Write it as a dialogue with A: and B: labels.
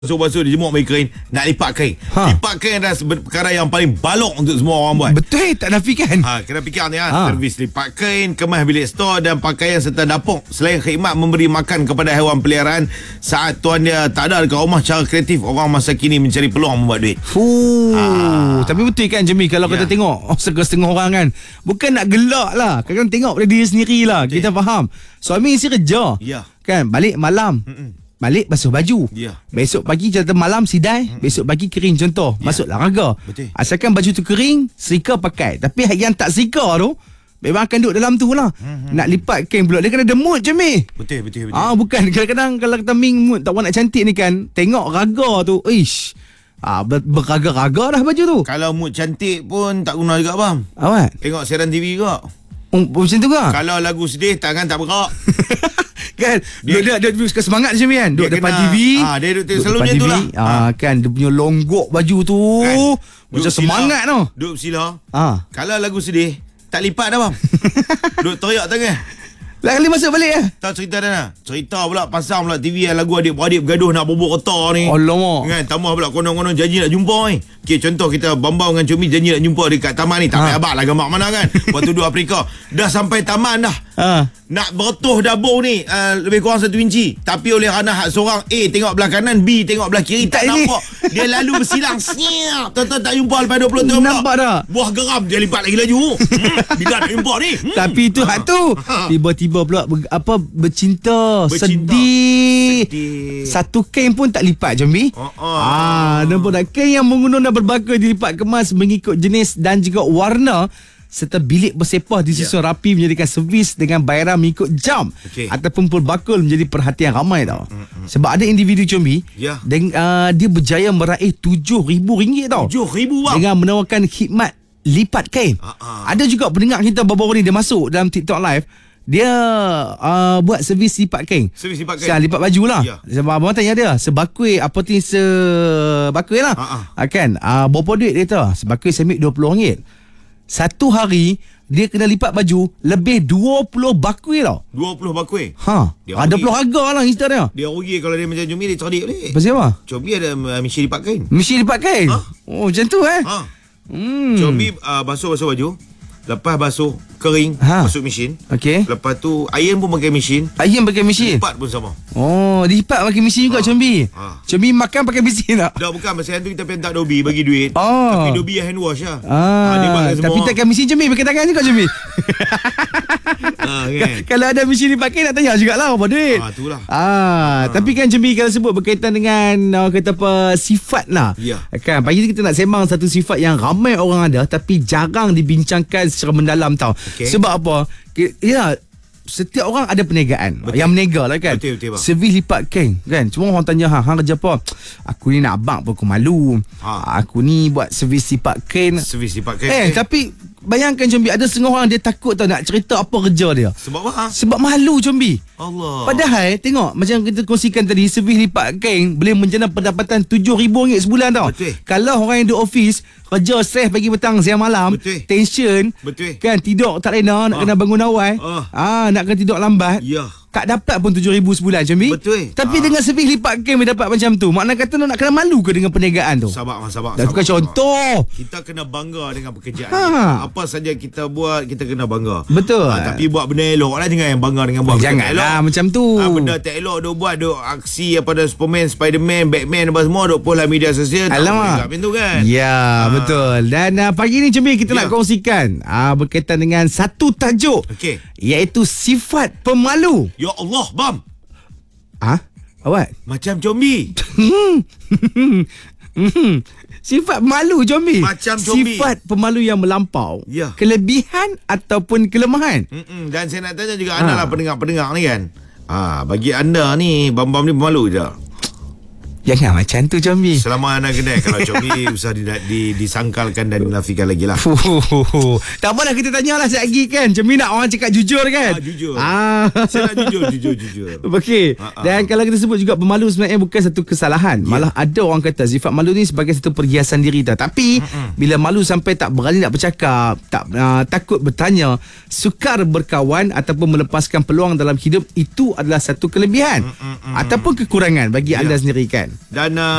A: Basuh dia jemur bagi kering, nak lipat kain. Lipat kain adalah perkara yang paling balok untuk semua orang buat.
B: Betul, tak nafikan.
A: Kena fikir ni servis lipat kain, kemas bilik stor dan pakaian serta dapur. Selain khidmat memberi makan kepada haiwan peliharaan saat tuan dia tak ada dekat rumah, cara kreatif orang masa kini mencari peluang membuat duit.
B: Tapi betul kan Jemi, kalau kita tengok setengah orang kan, bukan nak gelak lah, kadang-kadang tengok pada diri sendiri lah. Kita faham suami isi kerja kan, balik malam, balik basuh baju, besok pagi jatuh malam sidai, besok pagi kering, contoh masuk olahraga. Asalkan baju tu kering, serika pakai. Tapi yang tak serika tu memang akan duduk dalam tu lah. Nak lipat kain pula, dia kena ada mood je Mi.
A: Betul.
B: Bukan kadang-kadang kalau kita mood tak nak cantik ni kan, tengok raga tu, beraga-raga dah baju tu.
A: Kalau mood cantik pun tak guna juga bang.
B: Awak
A: tengok siaran TV juga.
B: Macam tu ke?
A: Kalau lagu sedih tangan tak berak.
B: Kan dia suka semangat je kan, duduk depan TV.
A: Dia duduk selalu macam tu lah.
B: Kan dia punya longgok baju tu kan, macam semangat tu.
A: Duduk bersila. Kalau lagu sedih tak lipat dah bang. Duduk teriak tangan.
B: Kali masuk balik
A: Tak cerita dah nak. Cerita pula pasang pula TV lagu adik-beradik bergaduh nak bobok kota ni.
B: Alamak.
A: Kan tambah pula konon-konon janji nak jumpa ni. Okey, contoh kita Bambang dengan Cumi janji nak jumpa dekat taman ni. Tak payah abang lah gambar mana kan. Waktu duduk Afrika. Dah sampai taman dah. Nak beretuh dapur ni lebih kurang 1 inci. Tapi oleh kerana hak seorang A tengok belah kanan, B tengok belah kiri, tak nampak. Dia lalu bersilang. Siap. Tuan-tuan tak jumpa lepas 20 tahun.
B: Nampak dah.
A: Buah geram dia lipat lagi laju. Bila nak jumpa ni.
B: Tapi itu hak tu. Tiba-tiba pula bercinta. Sedih. Satu kain pun tak lipat Jambi. Nampak tak? Kain yang mengunun dan berbaka dilipat kemas mengikut jenis dan juga warna, serta bilik bersepah disusun rapi menjadikan servis dengan bayaran mengikut jam ataupun pelbakul menjadi perhatian ramai tau. Sebab ada individu Combi dia berjaya meraih RM7,000 tau.
A: RM7,000 bang,
B: dengan menawarkan khidmat lipat kain. Ada juga pendengar kita baru-baru ni, dia masuk dalam TikTok live. Dia buat servis lipat kain. Lipat baju lah. Sebab abang tanya dia, sebakui apa tu, sebakui lah. Kan berapa duit dia tahu? Sebakui semik RM20. Satu hari dia kena lipat baju lebih 20 bakui tau. 20 bakui? Ada puluh harga lah Insta dia. Dia rugi kalau dia macam Cumi, dia cerdik boleh. Pasal apa? Cumi ada mesin lipat kain. Mesin lipat kain? Macam tu Cumi basuh baju. Lepas basuh kering, masuk mesin. Lepas tu iron pun pakai mesin. Lipat pun sama. Lipat pakai mesin juga Combi. Combi makan pakai mesin tak? Dah bukan, masa tu kita pentak Dobi bagi duit. Tapi Dobi hand wash lah. Tapi takkan mesin Combi pakai tangan juga Combi. Kalau ada mesin dipakai nak tanya jugalah berapa duit. Itulah. Tapi kan Combi kalau sebut berkaitan dengan kata apa, sifat lah. Kan pagi ni kita nak sembang satu sifat yang ramai orang ada tapi jarang dibincangkan secara mendalam tau. Sebab apa? Setiap orang ada perniagaan. Yang menega lah kan. Betul, servis lipat kain kan. Cuma orang tanya hang kerja apa? Aku ni nak abang pun aku malu. Aku ni buat servis lipat kain. Tapi bayangkan Combi, ada setengah orang dia takut tau nak cerita apa kerja dia. Sebab apa? Sebab malu Combi. Allah. Padahal tengok macam kita kongsikan tadi, servis lipat kain boleh menjana pendapatan RM7,000 sebulan tau. Kalau orang yang duduk office kerja stres pagi petang siang malam, tension kan, tidur tak lena, nak kena bangun awal, nak kena tidur lambat, tak dapat pun RM7,000 sebulan Combi. Tapi dengan servis lipat kain dapat macam tu, makna kata nak kena malu ke dengan perniagaan tu? Sabar. Bukan contoh. Kita kena bangga dengan pekerjaan kita. Apa saja kita buat, kita kena bangga. Betul. Tapi buat benda elok lah, jangan yang bangga dengan buat benda elok. Macam tu. Benda tak elok duk buat, duk aksi apa dah Superman, Spiderman, Batman apa semua, duk post lah media sosial. Alamak. Tak tu kan. Ya, betul. Dan pagi ni Combi kita nak kongsikan berkaitan dengan satu tajuk, iaitu sifat pemalu. Ya Allah, Bam. Awak macam Combi. Sifat malu Combi. Macam Combi. Sifat pemalu yang melampau. Kelebihan ataupun kelemahan. Dan saya nak tanya juga anda lah pendengar-pendengar ni kan. Bagi anda ni Bam ni pemalu je? Jangan macam tu Combi. Selama anak kedai. Kalau Combi usah disangkalkan dan dinafikan lagi lah. Tak apa dah, kita tanyalah sekejap lagi kan. Combi nak orang cakap jujur kan. Jujur. Saya nak jujur. Okey. Dan kalau kita sebut juga pemalu sebenarnya bukan satu kesalahan. Malah ada orang kata sifat malu ni sebagai satu perhiasan diri tau. Tapi bila malu sampai tak berani nak bercakap, takut bertanya, sukar berkawan ataupun melepaskan peluang dalam hidup, itu adalah satu kelebihan ataupun kekurangan bagi anda sendiri kan.
A: Dan